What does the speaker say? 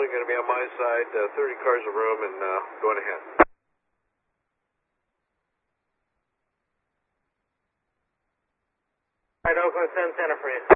going to be on my side, 30 cars of room, and going ahead. All right, Oakland 10 center for you.